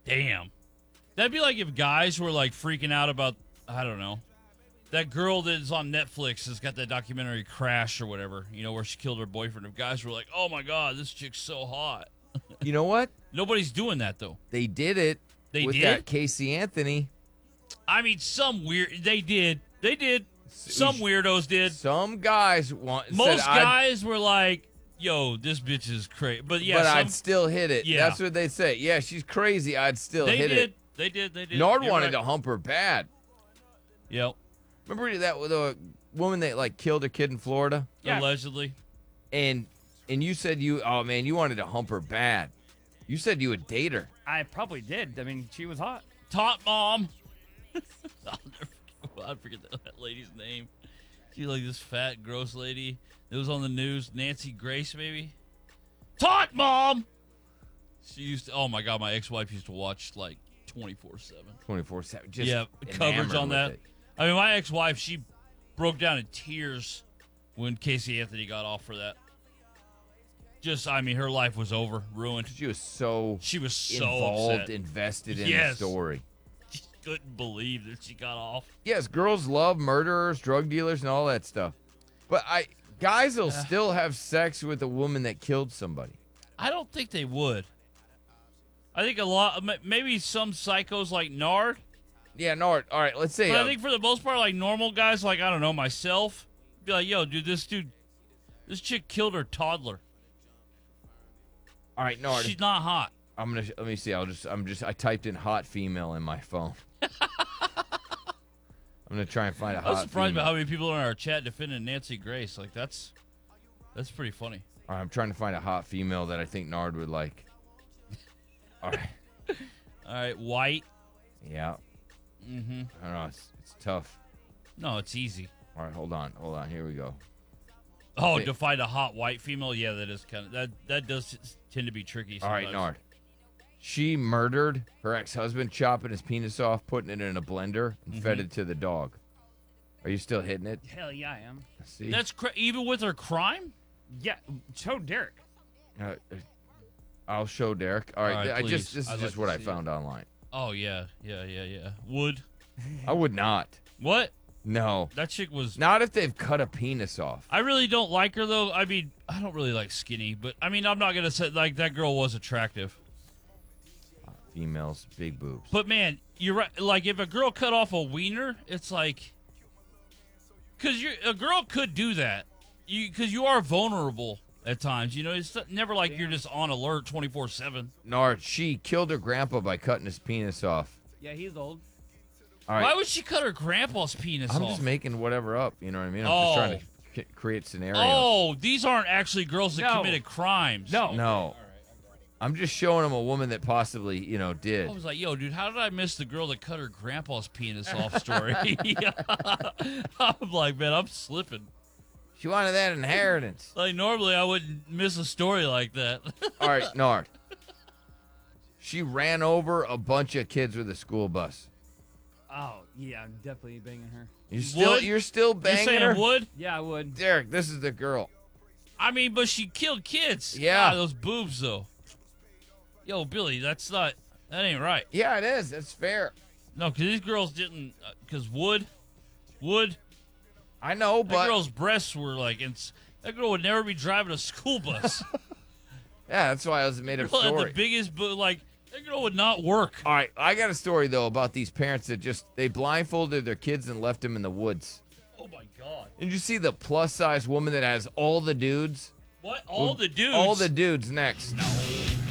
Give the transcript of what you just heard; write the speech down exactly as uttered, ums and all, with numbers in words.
Damn. That'd be like if guys were like freaking out about, I don't know, that girl that's on Netflix has got that documentary Crash or whatever, you know, where she killed her boyfriend. If guys were like, oh my God, this chick's so hot. You know what? Nobody's doing that, though. They did it They with did? that Casey Anthony. I mean, some weird. They did. They did. Some weirdos did. Some guys want. Most said, guys were like, yo, this bitch is crazy. But yeah, but some, I'd still hit it. Yeah. That's what they say. Yeah, she's crazy. I'd still they hit did. it. They did. They did. Nard You're wanted right. to hump her bad. Yep. Remember that the woman that like killed a kid in Florida? Yeah. Allegedly. And and you said you, oh man, you wanted to hump her bad. You said you would date her. I probably did. I mean, she was hot. Tot mom. I'll never forget, I'll forget that, that lady's name. She like this fat, gross lady. It was on the news. Nancy Grace, maybe. Tot mom. She used to. Oh my God, my ex-wife used to watch like twenty-four seven. twenty-four seven. Just Yeah, coverage enamored on with that. it. I mean, my ex-wife, she broke down in tears when Casey Anthony got off for that. Just, I mean, her life was over, ruined. She was so She was so involved, upset. invested in Yes. the story. She couldn't believe that she got off. Yes, girls love murderers, drug dealers, and all that stuff. But I guys will still have sex with a woman that killed somebody. I don't think they would. I think a lot, m- maybe some psychos like Nard. Yeah, no. All right, let's say. But uh, I think for the most part, like normal guys, like, I don't know, myself, be like, yo, dude, this dude, this chick killed her toddler. all right, no. She's not hot. I'm gonna let me see. I'll just. I'm just. I typed in hot female in my phone. I'm gonna try and find a I hot. was surprised female. by how many people in our chat defending Nancy Grace. Like, that's that's pretty funny. All right, I'm trying to find a hot female that I think Nard would like. All right. All right, white. Yeah. Mm-hmm. I don't know. It's, it's tough. No, it's easy. All right, hold on, hold on. Here we go. Oh, Okay. to find a hot white female, yeah, that is kind of that. That does tend to be tricky. All right, Sometimes. Nard. She murdered her ex-husband, chopping his penis off, putting it in a blender, and Mm-hmm. fed it to the dog. Are you still hitting it? Hell yeah, I am. See? That's cra- even with her crime. Yeah, so Derek. Uh, I'll show Derek. All right, All right, I just please. this is I'd just like what to I see found online. Oh yeah, yeah, yeah, yeah. Wood. I would not. What? No, That chick was. not if they've cut a penis off. I really don't like her though. I mean, I don't really like skinny, but I mean, I'm not gonna say like that girl was attractive. Females, big boobs. But man, you're right. Like if a girl cut off a wiener, it's like, cause you a girl could do that. You cause you are vulnerable at times. You know, it's never like you're just on alert twenty-four seven. Nard, she killed her grandpa by cutting his penis off. Yeah, he's old. All right, Why would she cut her grandpa's penis I'm off? just making whatever up. You know what I mean? I'm Oh. just trying to c- create scenarios. Oh, these aren't actually girls that No. committed crimes. No. No. I'm just showing him a woman that possibly, you know, did. I was like, yo, dude, how did I miss the girl that cut her grandpa's penis off story? I'm like, man, I'm slipping. She wanted that inheritance. Like, normally I wouldn't miss a story like that. All right, Nard. She ran over a bunch of kids with a school bus. Oh, yeah, I'm definitely banging her. You still, Would? you're still You're banging saying her, would? Yeah, I would. Derek. This is the girl. I mean, but she killed kids. Yeah. God, those boobs, though. Yo, Billy, that's not, that ain't right. Yeah, it is. That's fair. No, because these girls didn't, because Wood, Wood, I know, that but girl's breasts were like, it's, that girl would never be driving a school bus. yeah, that's why I was made up Girl had story. the biggest, bo- like, that girl would not work. All right, I got a story though about these parents that just they blindfolded their kids and left them in the woods. Oh my God. Did you see the plus size woman that has all the dudes? What? All the dudes? All the dudes next.